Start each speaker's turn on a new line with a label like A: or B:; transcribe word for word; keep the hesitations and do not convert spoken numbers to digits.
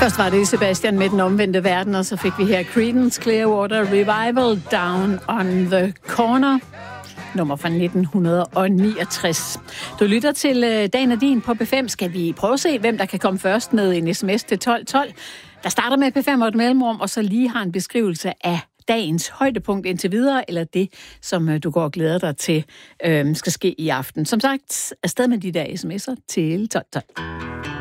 A: Først var det Sebastian med den omvendte verden, og så fik vi her Creedence Clearwater Revival Down on the Corner, nummer fra nitten niogtres. Du lytter til Dagen er din på P fem. Skal vi prøve at se, hvem der kan komme først med en sms til tolv tolv? Der starter med P fem og et mellemrum, og så lige har en beskrivelse af dagens højdepunkt indtil videre, eller det, som du går og glæder dig til, øh, skal ske i aften. Som sagt, afsted med de der sms'er til tolv tolv.